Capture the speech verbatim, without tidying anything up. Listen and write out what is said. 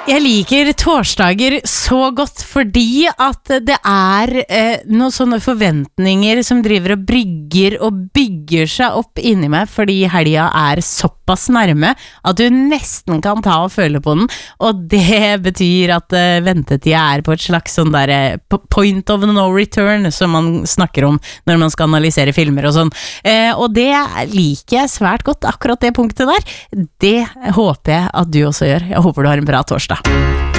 Jeg liker torsdager så godt fordi at det er eh, noen sånne forventninger som driver og brygger og bygger seg opp inni meg fordi helga er såpass nærme at du nesten kan ta og føle på den, og det betyr at eh, ventetida er på et slags sånn der eh, point of no return som man snakker om når man skal analysere filmer og sånn, eh, og det liker jeg svært godt, akkurat det punktet der. Det håper jeg at du også gjør. Jeg håper du har en bra torsdag.